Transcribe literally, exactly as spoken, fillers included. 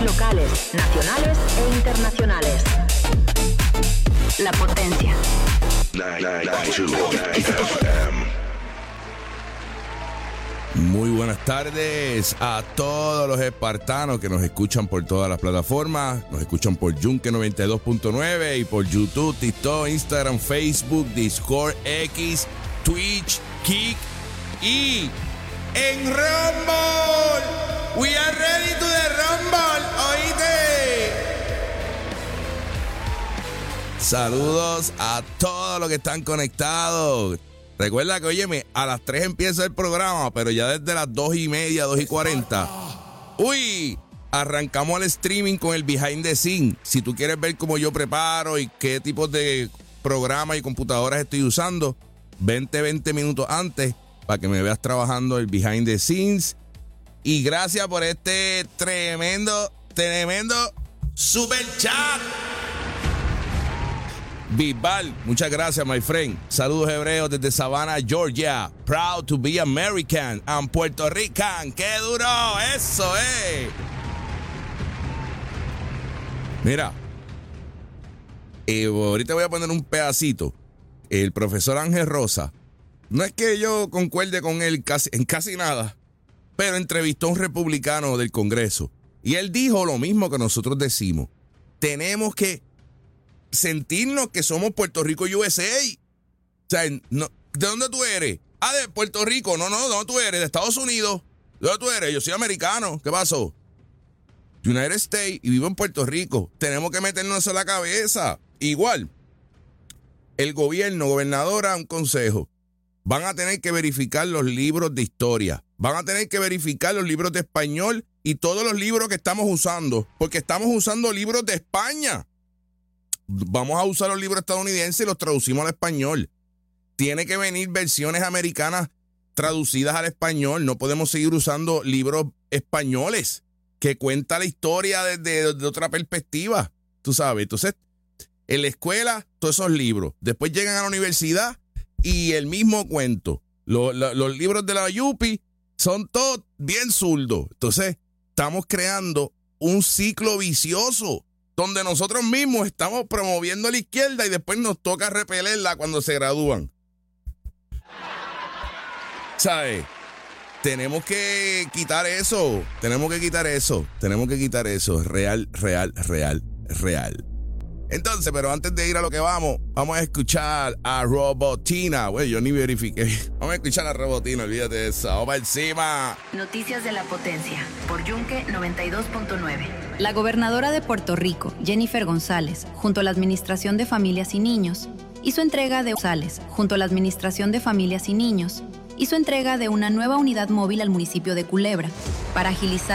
locales, nacionales e internacionales. La Potencia. Muy buenas tardes a todos los espartanos que nos escuchan por todas las plataformas. Nos escuchan por Yunque noventa y dos punto nueve y por YouTube, TikTok, Instagram, Facebook, Discord, X, Twitch, Kick y en Rumble. We are ready to the Rumble. ¿Oíste? Saludos a todos los que están conectados. Recuerda que, óyeme, a las tres empieza el programa, pero ya desde las dos y media, dos y cuarenta, uy, arrancamos el streaming con el behind the scene. Si tú quieres ver cómo yo preparo y qué tipos de programas y computadoras estoy usando, veinte, veinte minutos antes para que me veas trabajando el behind the scenes. Y gracias por este tremendo, tremendo super chat. Bisbal, muchas gracias, my friend. Saludos hebreos desde Savannah, Georgia. Proud to be American and Puerto Rican. ¡Qué duro! ¡Eso, eh! Mira, eh, ahorita voy a poner un pedacito. El profesor Ángel Rosa, no es que yo concuerde con él casi, en casi nada, pero entrevistó a un republicano del Congreso. Y él dijo lo mismo que nosotros decimos. Tenemos que sentirnos que somos Puerto Rico U S A. O sea, no, ¿de dónde tú eres? Ah, de Puerto Rico. No, no, ¿de dónde tú eres? De Estados Unidos. ¿De dónde tú eres? Yo soy americano. ¿Qué pasó? United States y vivo en Puerto Rico. Tenemos que meternos eso en la cabeza. Igual, el gobierno, gobernadora, un consejo. Van a tener que verificar los libros de historia. Van a tener que verificar los libros de español y todos los libros que estamos usando. Porque estamos usando libros de España. Vamos a usar los libros estadounidenses y los traducimos al español. Tiene que venir versiones americanas traducidas al español. No podemos seguir usando libros españoles que cuentan la historia desde de otra perspectiva. Tú sabes, entonces, en la escuela, todos esos libros. Después llegan a la universidad y el mismo cuento. Los, los, los libros de la Yupi son todos bien zurdos. Entonces, estamos creando un ciclo vicioso donde nosotros mismos estamos promoviendo a la izquierda y después nos toca repelerla cuando se gradúan. ¿Sabes? Tenemos que quitar eso. Tenemos que quitar eso. Tenemos que quitar eso. Real, real, real, real. Entonces, pero antes de ir a lo que vamos, vamos a escuchar a Robotina. Güey, yo ni verifiqué. Vamos a escuchar a Robotina, olvídate de eso. Vamos para encima. Noticias de la Potencia por Yunque noventa y dos punto nueve. La gobernadora de Puerto Rico, Jennifer González, junto a la Administración de Familias y Niños, hizo entrega de González, junto a la Administración de Familias y Niños, hizo entrega de una nueva unidad móvil al municipio de Culebra para agilizar